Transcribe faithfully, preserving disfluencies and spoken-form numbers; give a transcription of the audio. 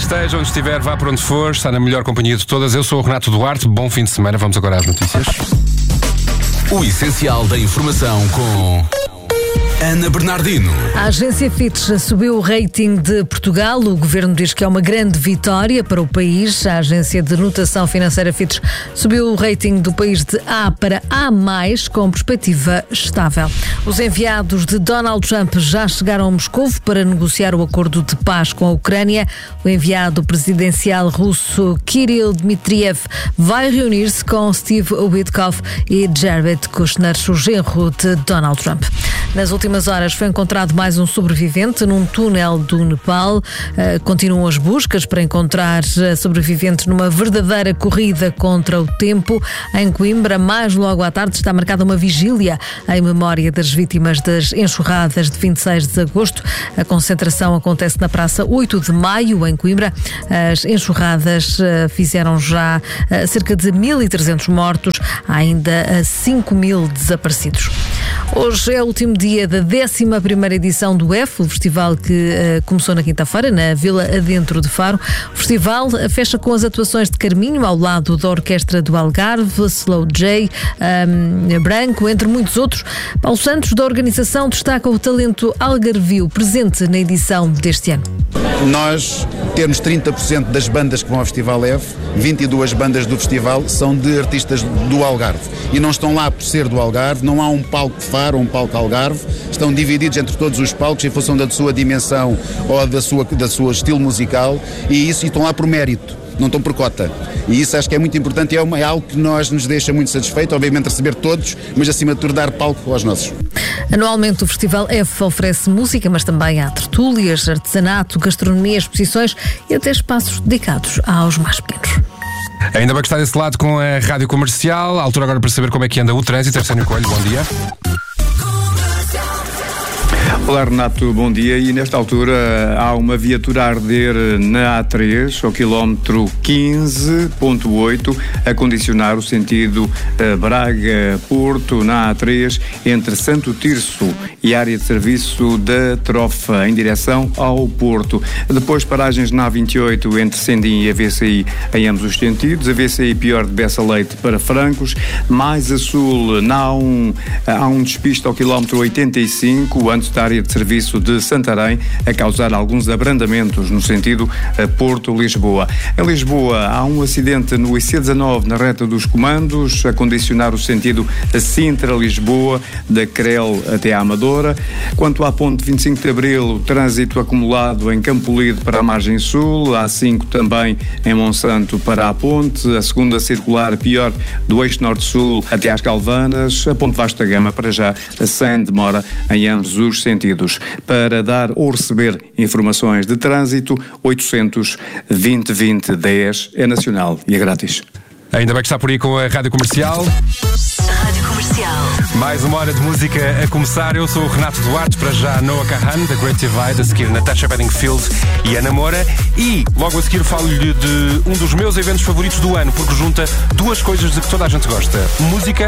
esteja, onde estiver, vá para onde for, está na melhor companhia de todas. Eu sou o Renato Duarte, bom fim de semana. Vamos agora às notícias. O essencial da informação com Ana Bernardino. A agência Fitch subiu o rating de Portugal. O governo diz que é uma grande vitória para o país. A agência de notação financeira Fitch subiu o rating do país de A para A mais, com perspectiva estável. Os enviados de Donald Trump já chegaram a Moscovo para negociar o acordo de paz com a Ucrânia. O enviado presidencial russo Kirill Dmitriev vai reunir-se com Steve Witkoff e Jared Kushner, o genro de Donald Trump. Nas últimas horas foi encontrado mais um sobrevivente num túnel do Nepal. Uh, continuam as buscas para encontrar sobreviventes numa verdadeira corrida contra o tempo. Em Coimbra, mais logo à tarde, está marcada uma vigília em memória das vítimas das enxurradas de vinte e seis de agosto. A concentração acontece na Praça oito de maio, em Coimbra. As enxurradas uh, fizeram já uh, cerca de mil e trezentos mortos. Há ainda uh, cinco mil desaparecidos. Hoje é o último dia da décima primeira edição do F, o festival que uh, começou na quinta-feira, na Vila Adentro de Faro. O festival fecha com as atuações de Carminho, ao lado da Orquestra do Algarve, Slow J, um, Branco, entre muitos outros. Paulo Santos, da organização, destaca o talento algarvio presente na edição deste ano. Nós temos trinta por cento das bandas que vão ao Festival F, vinte e duas bandas do festival são de artistas do Algarve. E não estão lá por ser do Algarve, não há um palco de Faro ou um palco Algarve, estão divididos entre todos os palcos em função da sua dimensão ou da sua, da sua estilo musical, e isso e estão lá por mérito, não estão por cota. E isso acho que é muito importante e é, uma, é algo que nós nos deixa muito satisfeito, obviamente receber todos, mas acima de tudo dar palco aos nossos. Anualmente o Festival F oferece música, mas também há tertúlias, artesanato, gastronomia, exposições e até espaços dedicados aos mais pequenos. Ainda bem que está desse lado com a Rádio Comercial. A altura agora para saber como é que anda o trânsito. Arsénio Coelho, bom dia. Olá Renato, bom dia. E nesta altura há uma viatura a arder na A três, ao quilómetro quinze ponto oito, a condicionar o sentido uh, Braga-Porto na A três, entre Santo Tirso e área de serviço da Trofa, em direção ao Porto. Depois paragens na A vinte e oito, entre Sendim e A V C I, em ambos os sentidos. A V C I pior de Bessa Leite para Francos. Mais a sul, na A um, há um despiste ao quilómetro oitenta e cinco, antes da área de serviço de Santarém, a causar alguns abrandamentos no sentido Porto-Lisboa. Em Lisboa há um acidente no I C dezanove na reta dos comandos, a condicionar o sentido Sintra-Lisboa, da Crel até à Amadora. Quanto à ponte vinte e cinco de Abril, o trânsito acumulado em Campolide para a margem sul, a A cinco também em Monsanto para a ponte, a segunda circular pior do eixo norte-sul até às Calvanas, a ponte Vasta Gama para já sem demora em ambos os sentidos. Para dar ou receber informações de trânsito, oitocentos, vinte, vinte, dez é nacional e é grátis. Ainda bem que está por aí com a Rádio Comercial. Rádio Comercial. Mais uma hora de música a começar. Eu sou o Renato Duarte, para já Noah Kahan, da Great Divide, a seguir Natasha Bedingfield e Ana Moura. E logo a seguir falo-lhe de um dos meus eventos favoritos do ano, porque junta duas coisas de que toda a gente gosta: música